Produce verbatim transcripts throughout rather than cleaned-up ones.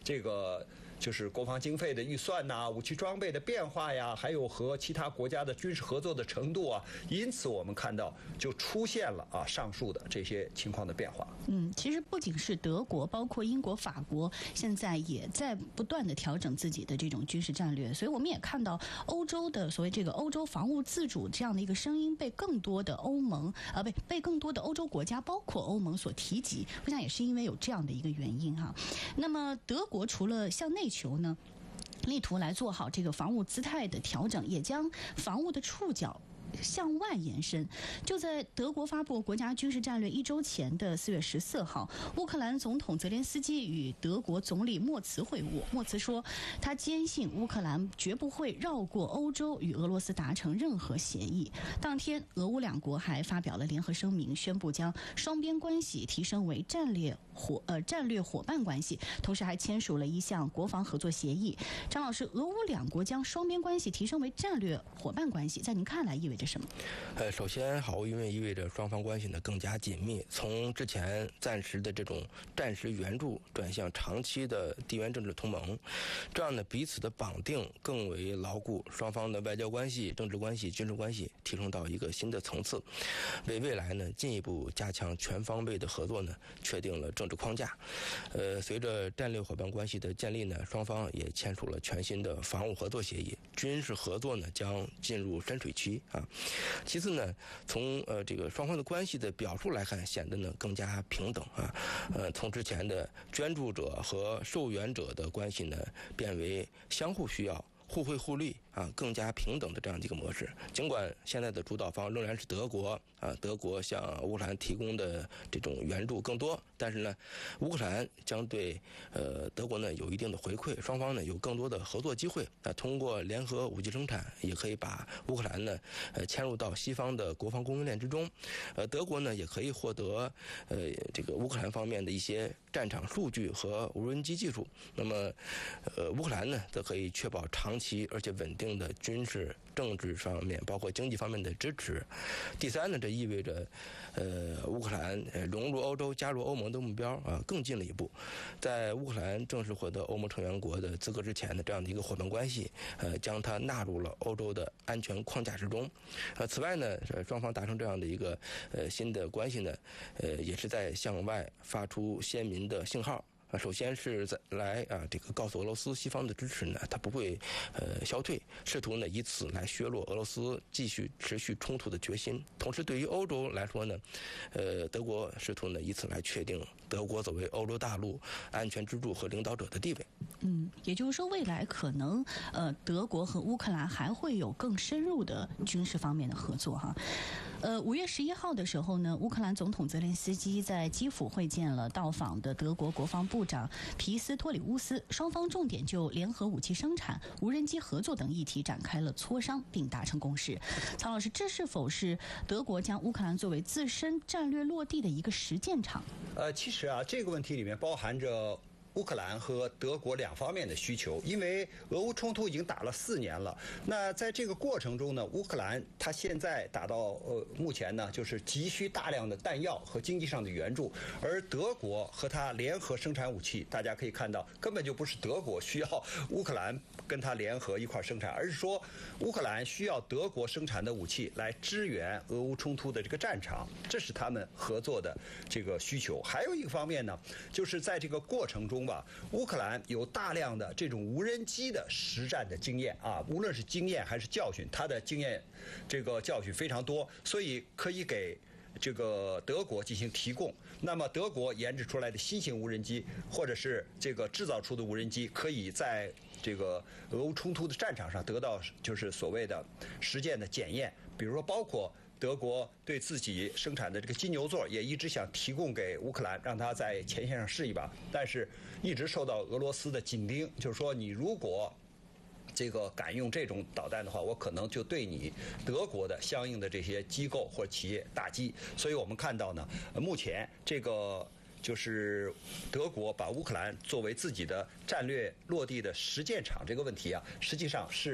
这个就是国防经费的预算呐、啊、武器装备的变化呀，还有和其他国家的军事合作的程度啊，因此我们看到就出现了啊上述的这些情况的变化。 嗯，其实不仅是德国，包括英国、法国，现在也在不断的调整自己的这种军事战略，所以我们也看到欧洲的所谓这个欧洲防务自主这样的一个声音被更多的欧盟啊被被更多的欧洲国家，包括欧盟所提及，我想也是因为有这样的一个原因哈。那么德国除了向内求呢，力图来做好这个防务姿态的调整，也将防务的触角向外延伸。就在德国发布国家军事战略一周前的四月十四号，乌克兰总统泽连斯基与德国总理莫茨会晤。莫茨说，他坚信乌克兰绝不会绕过欧洲与俄罗斯达成任何协议。当天，俄乌两国还发表了联合声明，宣布将双边关系提升为战略伙呃战略伙伴关系，同时还签署了一项国防合作协议。张老师，俄乌两国将双边关系提升为战略伙伴关系，在您看来意味着什么？ 呃，首先毫无疑问意味着双方关系呢更加紧密，从之前暂时的这种战时援助转向长期的地缘政治同盟，这样呢彼此的绑定更为牢固，双方的外交关系、政治关系、军事关系提升到一个新的层次，为未来呢进一步加强全方位的合作呢确定了政治框架。呃，随着战略伙伴关系的建立呢，双方也签署了全新的防务合作协议，军事合作呢将进入深水区啊。其次呢，从呃这个双方的关系的表述来看，显得呢更加平等啊。呃，从之前的捐助者和受援者的关系呢，变为相互需要、互惠互利啊，更加平等的这样的一个模式。尽管现在的主导方仍然是德国啊，德国向乌克兰提供的这种援助更多，但是呢，乌克兰将对呃德国呢有一定的回馈，双方呢有更多的合作机会啊。通过联合武器生产，也可以把乌克兰呢呃迁入到西方的国防供应链之中。呃，德国呢也可以获得呃这个乌克兰方面的一些战场数据和无人机技术。那么，呃，乌克兰呢则可以确保长期而且稳定的军事、政治上面，包括经济方面的支持。第三呢，这意味着，呃，乌克兰融入欧洲、加入欧盟的目标啊更近了一步。在乌克兰正式获得欧盟成员国的资格之前的这样的一个伙伴关系，呃，将它纳入了欧洲的安全框架之中。呃，此外呢，双方达成这样的一个呃新的关系呢，呃，也是在向外发出鲜明的信号。啊，首先是在来啊，这个告诉俄罗斯西方的支持呢，它不会呃消退，试图呢以此来削弱俄罗斯继续持续冲突的决心。同时，对于欧洲来说呢，呃，德国试图呢以此来确定德国作为欧洲大陆安全支柱和领导者的地位。 嗯，也就是说，未来可能呃，德国和乌克兰还会有更深入的军事方面的合作哈。呃，五月十一号的时候呢，乌克兰总统泽连斯基在基辅会见了到访的德国国防部长皮斯托里乌斯，双方重点就联合武器生产、无人机合作等议题展开了磋商，并达成共识。曹老师，这是否是德国将乌克兰作为自身战略落地的一个实践场？ 呃，其实啊，这个问题里面包含着乌克兰和德国两方面的需求，因为俄乌冲突已经打了四年了。那在这个过程中呢，乌克兰它现在打到呃目前呢，就是急需大量的弹药和经济上的援助，而德国和它联合生产武器，大家可以看到，根本就不是德国需要乌克兰跟它联合一块生产，而是说乌克兰需要德国生产的武器来支援俄乌冲突的这个战场，这是他们合作的这个需求。还有一个方面呢，就是在这个过程中吧，乌克兰有大量的这种无人机的实战的经验啊，无论是经验还是教训，他的经验这个教训非常多，所以可以给这个德国进行提供。那么德国研制出来的新型无人机，或者是这个制造出的无人机，可以在这个俄乌冲突的战场上得到就是所谓的实践的检验，比如说包括德国对自己生产的这个金牛座也一直想提供给乌克兰，让他在前线上试一把，但是一直受到俄罗斯的紧盯，就是说你如果这个敢用这种导弹的话，我可能就对你德国的相应的这些机构或者企业打击。所以我们看到呢，目前这个就是德国把乌克兰作为自己的战略落地的实践场这个问题啊，实际上是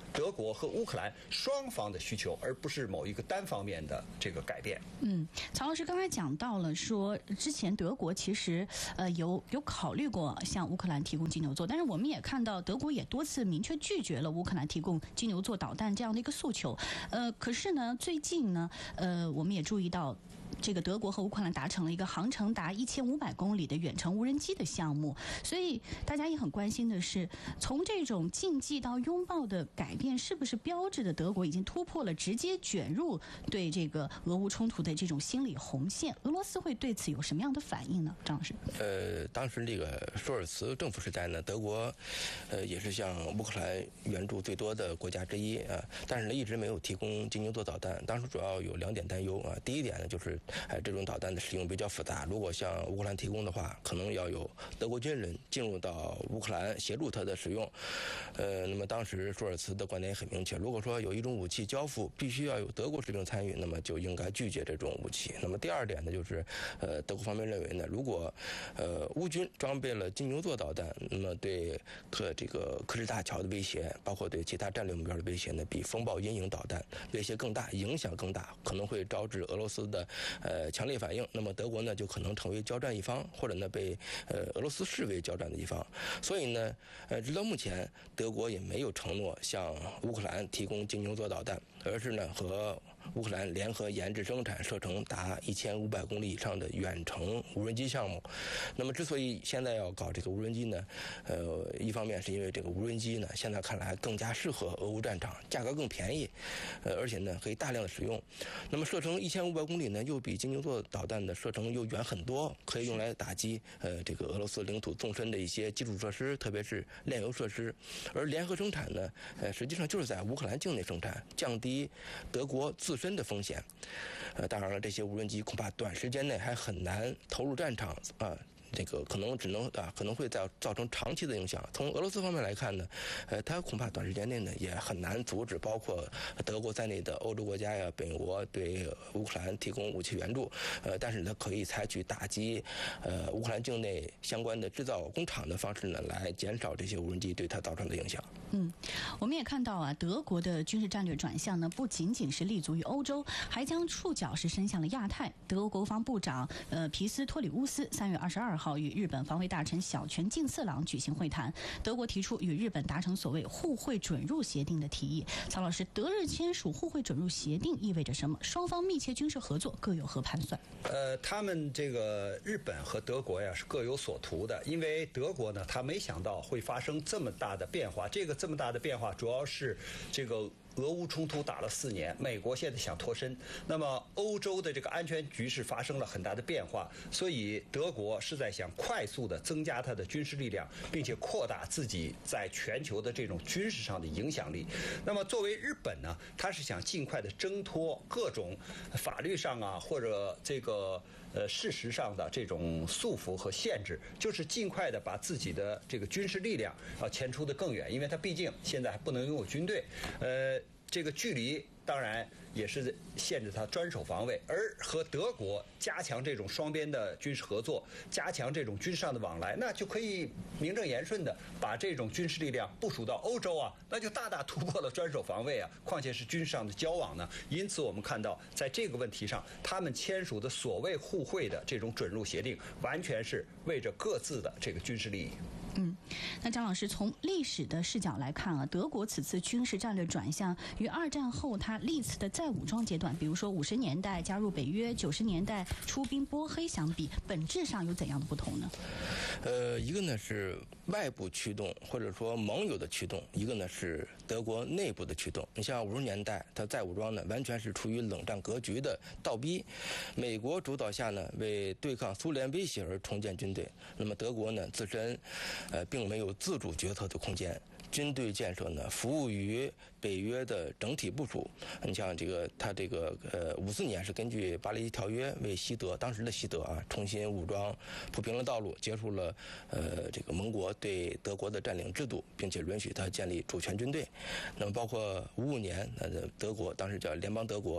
德国和乌克兰双方的需求，而不是某一个单方面的这个改变。 嗯，曹老师刚才讲到了说，之前德国其实呃有有考虑过向乌克兰提供金牛座，但是我们也看到德国也多次明确拒绝了乌克兰提供金牛座导弹这样的一个诉求。呃，可是呢，最近呢，呃，我们也注意到。这个德国和乌克兰达成了一个航程达一千五百公里的远程无人机的项目，所以大家也很关心的是，从这种禁忌到拥抱的改变，是不是标志着德国已经突破了直接卷入对这个俄乌冲突的这种心理红线？俄罗斯会对此有什么样的反应呢？张老师？ 呃，当时这个舒尔茨政府时代呢，德国呃也是向乌克兰援助最多的国家之一啊，但是呢一直没有提供金牛座导弹。当时主要有两点担忧啊，第一点呢就是。哎，这种导弹的使用比较复杂，如果向乌克兰提供的话，可能要有德国军人进入到乌克兰协助它的使用。呃，那么当时舒尔茨的观点也很明确，如果说有一种武器交付必须要有德国士兵参与，那么就应该拒绝这种武器。那么第二点呢，就是呃，德国方面认为呢，如果呃乌军装备了金牛座导弹，那么对克这个克什大桥的威胁，包括对其他战略目标的威胁呢，比风暴阴影导弹威胁更大，影响更大，可能会招致俄罗斯的。呃，强烈反应，那么德国呢就可能成为交战一方，或者呢被呃俄罗斯视为交战的一方。所以呢，呃，直到目前，德国也没有承诺向乌克兰提供金牛座导弹，而是呢和乌克兰联合研制生产射程达一千五百公里以上的远程无人机项目。那么，之所以现在要搞这个无人机呢，呃，一方面是因为这个无人机呢，现在看来更加适合俄乌战场，价格更便宜，呃，而且呢可以大量的使用。那么射程一千五百公里呢，又比金牛座导弹的射程又远很多，可以用来打击呃这个俄罗斯领土纵深的一些基础设施，特别是炼油设施。而联合生产呢，呃，实际上就是在乌克兰境内生产，降低德国自身的风险。呃，当然了，这些无人机恐怕短时间内还很难投入战场啊。这个可能只能啊，可能会造造成长期的影响。从俄罗斯方面来看呢，呃，它恐怕短时间内呢也很难阻止包括德国在内的欧洲国家呀、北国对乌克兰提供武器援助。呃，但是它可以采取打击呃乌克兰境内相关的制造工厂的方式呢，来减少这些无人机对它造成的影响。 嗯，我们也看到啊，德国的军事战略转向呢，不仅仅是立足于欧洲，还将触角是伸向了亚太。德国国防部长呃皮斯托里乌斯三月二十二号与日本防卫大臣小泉进次郎举行会谈，德国提出与日本达成所谓互惠准入协定的提议。曹老师，德日签署互惠准入协定意味着什么？双方密切军事合作各有何盘算？ 呃，他们这个日本和德国呀是各有所图的，因为德国呢，他没想到会发生这么大的变化。这个这么大的变化，主要是这个俄乌冲突打了四年，美国现在想脱身，那么欧洲的这个安全局势发生了很大的变化，所以德国是在想快速的增加它的军事力量，并且扩大自己在全球的这种军事上的影响力。那么作为日本呢，它是想尽快的挣脱各种法律上啊或者这个呃事实上的这种束缚和限制，就是尽快的把自己的这个军事力量啊迁出的更远，因为它毕竟现在还不能拥有军队，呃。这个距离当然也是限制它专守防卫，而和德国加强这种双边的军事合作，加强这种军事上的往来，那就可以名正言顺的把这种军事力量部署到欧洲啊，那就大大突破了专守防卫啊，况且是军事上的交往呢。因此我们看到在这个问题上，他们签署的所谓互惠的这种准入协定，完全是为着各自的这个军事利益。 嗯，那张老师从历史的视角来看啊，德国此次军事战略转向与二战后它历次的再武装阶段，比如说五十年代加入北约、九十年代出兵波黑相比，本质上有怎样的不同呢？ 呃，一个呢是外部驱动或者说盟友的驱动，一个呢是德国内部的驱动。你像五十年代它再武装呢，完全是出于冷战格局的倒逼，美国主导下呢，为对抗苏联威胁而重建军队。那么德国呢自身呃，并没有自主决策的空间。军队建设呢，服务于北约的整体部署。你像这个，他这个呃，五四年是根据巴黎条约为西德当时的西德啊，重新武装，铺平了道路，结束了呃这个盟国对德国的占领制度，并且允许他建立主权军队。那么包括五五年，呃，德国当时叫联邦德国啊，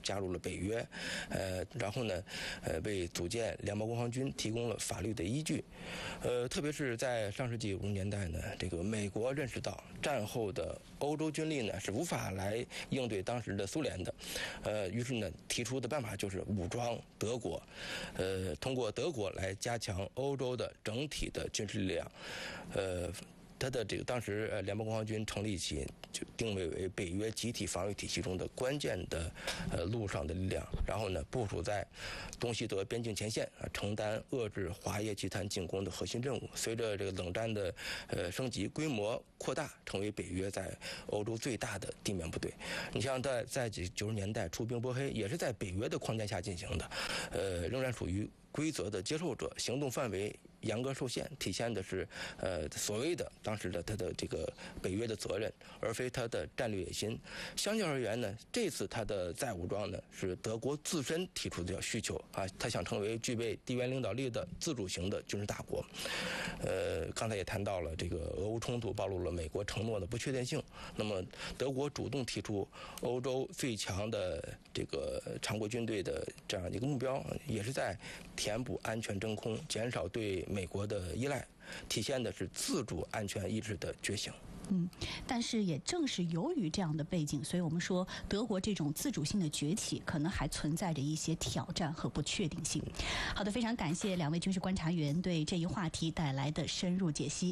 加入了北约，呃，然后呢，呃，为组建联邦国防军提供了法律的依据。呃，特别是在上世纪五十年代呢，这个美国认识到战后的欧洲军力呢是无法来应对当时的苏联的，呃，于是呢提出的办法就是武装德国，呃，通过德国来加强欧洲的整体的军事力量，呃。他的这个当时呃联邦国防军成立起就定位为北约集体防御体系中的关键的呃陆上的力量，然后呢部署在东西德边境前线啊，承担遏制华耶集团进攻的核心任务。随着这个冷战的呃升级，规模扩大，成为北约在欧洲最大的地面部队。你像在在九十年代出兵波黑，也是在北约的框架下进行的，呃，仍然属于规则的接受者，行动范围严格受限，体现的是呃所谓的当时的他的这个北约的责任，而非他的战略野心。相较而言呢，这次他的再武装呢是德国自身提出的需求啊，他想成为具备地缘领导力的自主型的军事大国。呃，刚才也谈到了这个俄乌冲突暴露了美国承诺的不确定性。那么德国主动提出欧洲最强的这个常规军队的这样一个目标，也是在填补安全真空，减少对美国的依赖，体现的是自主安全意识的觉醒。 嗯，但是也正是由于这样的背景，所以我们说德国这种自主性的崛起可能还存在着一些挑战和不确定性。好的，非常感谢两位军事观察员对这一话题带来的深入解析。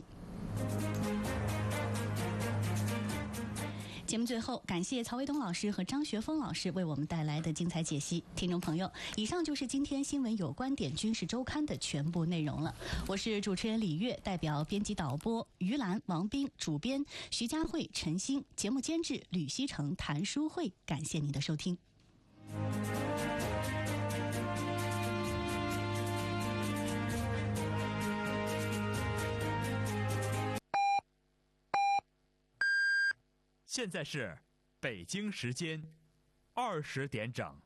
节目最后，感谢曹维东老师和张学峰老师为我们带来的精彩解析。听众朋友，以上就是今天新闻有观点军事周刊的全部内容了。我是主持人李月，代表编辑导播于兰、王斌，主编徐佳慧、陈星，节目监制吕希成、谭淑慧。感谢您的收听。 现在是北京时间二十点整。